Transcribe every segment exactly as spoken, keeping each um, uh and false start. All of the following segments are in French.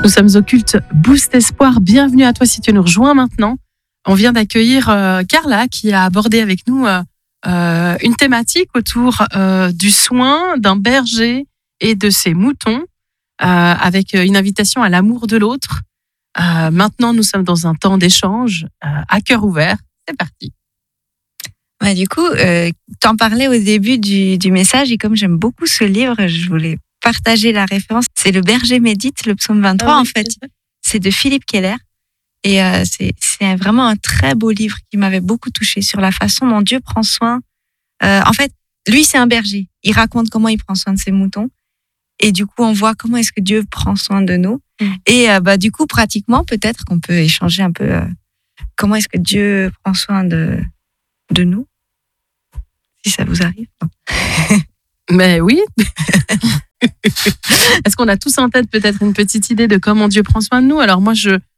Nous sommes au culte Boost Espoir. Bienvenue à toi si tu nous rejoins maintenant. On vient d'accueillir euh, Carla qui a abordé avec nous euh, euh, une thématique autour euh, du soin d'un berger et de ses moutons, euh, avec une invitation à l'amour de l'autre. Euh, maintenant, nous sommes dans un temps d'échange euh, à cœur ouvert. C'est parti. Ouais, du coup, euh, t'en parlais au début du, du message et comme j'aime beaucoup ce livre, je voulais partager la référence. C'est Le Berger médite, le psaume vingt-trois Ah oui, en fait. C'est de Philippe Keller. Et euh, c'est, c'est vraiment un très beau livre qui m'avait beaucoup touchée sur la façon dont Dieu prend soin. Euh, en fait, lui, c'est un berger. Il raconte comment il prend soin de ses moutons. Et du coup, on voit comment est-ce que Dieu prend soin de nous. Mm. Et euh, bah, du coup, pratiquement, peut-être qu'on peut échanger un peu euh, comment est-ce que Dieu prend soin de, de nous. Si ça vous arrive. Mais oui. Est-ce qu'on a tous en tête peut-être une petite idée de comment Dieu prend soin de nous? Alors moi, je, euh,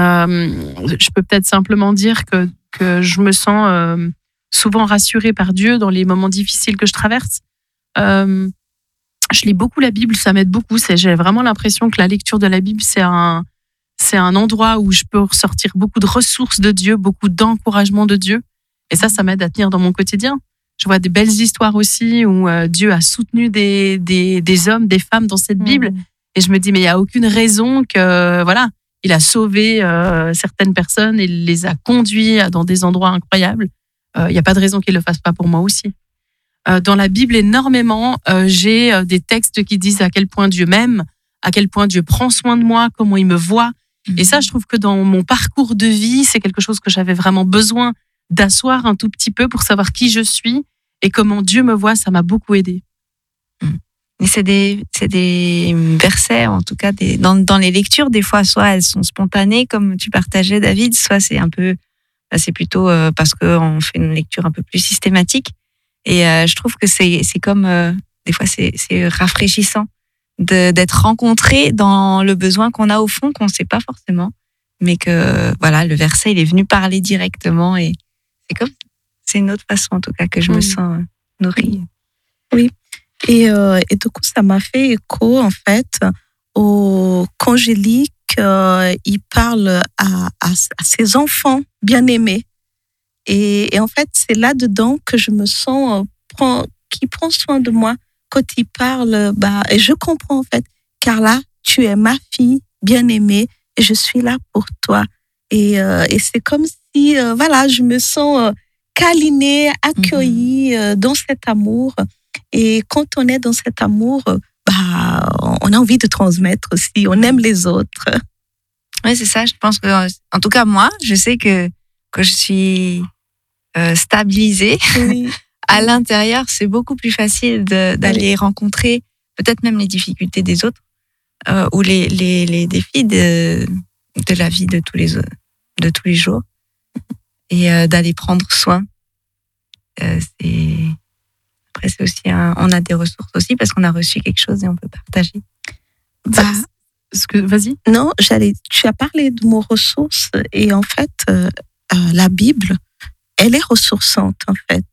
je peux peut-être simplement dire que, que je me sens euh, souvent rassurée par Dieu dans les moments difficiles que je traverse. Euh, je lis beaucoup la Bible, ça m'aide beaucoup. C'est, j'ai vraiment l'impression que la lecture de la Bible, c'est un, c'est un endroit où je peux ressortir beaucoup de ressources de Dieu, beaucoup d'encouragement de Dieu. Et ça, ça m'aide à tenir dans mon quotidien. Je vois des belles histoires aussi où euh, Dieu a soutenu des, des, des hommes, des femmes dans cette Bible. Mmh. Et je me dis, mais il n'y a aucune raison que, voilà, il a sauvé euh, certaines personnes et les a conduits dans des endroits incroyables. Il euh, n'y a pas de raison qu'il ne le fasse pas pour moi aussi. Euh, dans la Bible, énormément, euh, j'ai euh, des textes qui disent à quel point Dieu m'aime, à quel point Dieu prend soin de moi, comment il me voit. Mmh. Et ça, je trouve que dans mon parcours de vie, c'est quelque chose que j'avais vraiment besoin d'asseoir un tout petit peu pour savoir qui je suis et comment Dieu me voit. Ça m'a beaucoup aidé. Et c'est des, c'est des versets, en tout cas des, dans, dans les lectures, des fois, soit elles sont spontanées, comme tu partageais, David, soit c'est un peu, c'est plutôt euh, parce qu'on fait une lecture un peu plus systématique. Et euh, je trouve que c'est, c'est comme, euh, des fois, c'est, c'est rafraîchissant de, d'être rencontré dans le besoin qu'on a au fond, qu'on ne sait pas forcément, mais que, voilà, le verset, il est venu parler directement et c'est comme, c'est une autre façon, en tout cas, que je me sens nourrie. Oui. Et, euh, et du coup, ça m'a fait écho, en fait, au, quand je lis qu'il parle à, à, à ses enfants bien-aimés. Et, et en fait, c'est là-dedans que je me sens, euh, prend, qui prend soin de moi. Quand il parle, bah, et je comprends, en fait, Carla, tu es ma fille bien-aimée et je suis là pour toi. Et, euh, et c'est comme si, euh, voilà, je me sens euh, câlinée, accueillie euh, dans cet amour. Et quand on est dans cet amour, bah, on a envie de transmettre aussi. On aime les autres. Oui, c'est ça. Je pense que, en tout cas, moi, je sais que quand je suis euh, stabilisée, oui. à l'intérieur, c'est beaucoup plus facile de, d'aller oui. rencontrer peut-être même les difficultés des autres euh, ou les, les, les défis de, de la vie de tous les, de tous les jours et euh, d'aller prendre soin. Euh, c'est... Après, c'est aussi un, on a des ressources aussi parce qu'on a reçu quelque chose et on peut partager. Bah, ce que, vas-y. Non, j'allais, tu as parlé de mots ressources et en fait, euh, euh, la Bible, elle est ressourçante en fait.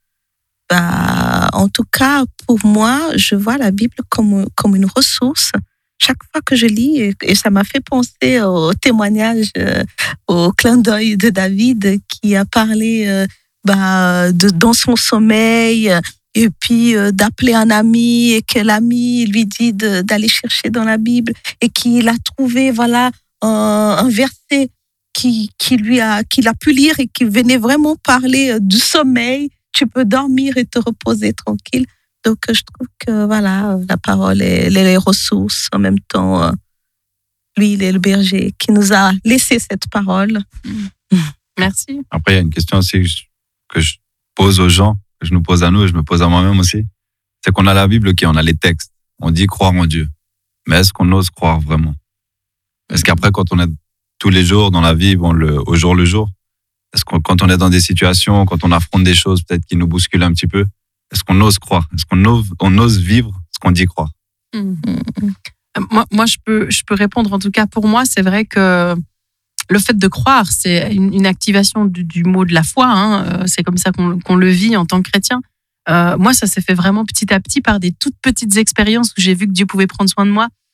Bah, en tout cas, pour moi, je vois la Bible comme, comme une ressource. Chaque fois que je lis, et, et ça m'a fait penser au témoignage, euh, au clin d'œil de David qui a parlé euh, bah, de, dans son sommeil. Et puis euh, d'appeler un ami et que l'ami lui dit de, d'aller chercher dans la Bible et qu'il a trouvé voilà un, un verset qui qui lui a qu'il a pu lire et qui venait vraiment parler du sommeil. Tu peux dormir et te reposer tranquille. Donc je trouve que voilà la parole et les ressources en même temps. Euh, lui, il est le berger qui nous a laissé cette parole. Mmh. Merci. Après, il y a une question aussi que je pose aux gens. Je nous pose à nous et je me pose à moi-même aussi, c'est qu'on a la Bible, ok, on a les textes, on dit croire en Dieu, mais est-ce qu'on ose croire vraiment? Est-ce qu'après, quand on est tous les jours dans la vie, bon, le, au jour le jour, est-ce que quand on est dans des situations, quand on affronte des choses peut-être qui nous bousculent un petit peu, est-ce qu'on ose croire? Est-ce qu'on ose, on ose vivre ce qu'on dit croire? mmh. Moi, moi je, peux, je peux répondre, en tout cas pour moi, c'est vrai que le fait de croire, c'est une, une activation du, du mot de la foi. Hein. C'est comme ça qu'on, qu'on le vit en tant que chrétien. Euh, moi, ça s'est fait vraiment petit à petit par des toutes petites expériences où j'ai vu que Dieu pouvait prendre soin de moi.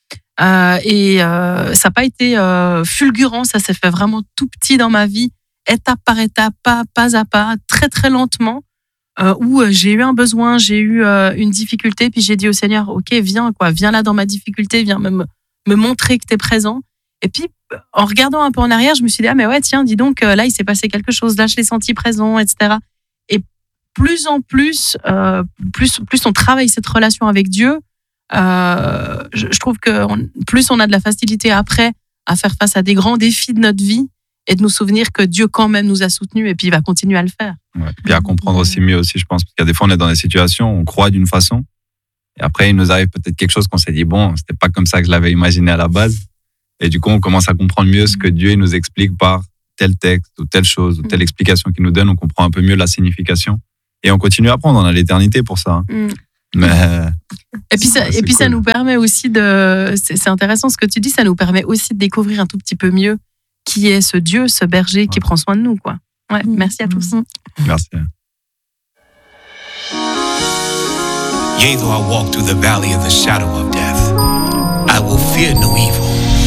Euh, et euh, ça n'a pas été euh, fulgurant, ça s'est fait vraiment tout petit dans ma vie, étape par étape, pas, pas à pas, très très lentement, euh, où j'ai eu un besoin, j'ai eu euh, une difficulté, puis j'ai dit au Seigneur, ok, viens, quoi, viens là dans ma difficulté, viens me, me montrer que tu es présent. Et puis, en regardant un peu en arrière, je me suis dit, ah mais ouais, tiens, dis donc, là, il s'est passé quelque chose, là, je l'ai senti présent, et cetera. Et plus en plus, euh, plus, plus on travaille cette relation avec Dieu, Euh, je, je trouve que on, plus on a de la facilité après à faire face à des grands défis de notre vie et de nous souvenir que Dieu quand même nous a soutenus et puis il va continuer à le faire. Ouais, puis à comprendre aussi mieux aussi, je pense, parce qu'il y a des fois on est dans des situations où on croit d'une façon et après il nous arrive peut-être quelque chose qu'on s'est dit bon, c'était pas comme ça que je l'avais imaginé à la base et du coup on commence à comprendre mieux ce que Dieu nous explique par tel texte ou telle chose ou telle explication qu'il nous donne, on comprend un peu mieux la signification et on continue à apprendre, on a l'éternité pour ça. Hein. Mm. Mais et puis ça, et puis cool. Ça nous permet aussi de, c'est, c'est intéressant ce que tu dis, ça nous permet aussi de découvrir un tout petit peu mieux qui est ce Dieu, ce berger ouais. qui prend soin de nous, quoi. Ouais, mmh. Merci à tous. Merci. Yea, though I walk through the valley of the shadow of death, I will fear no evil,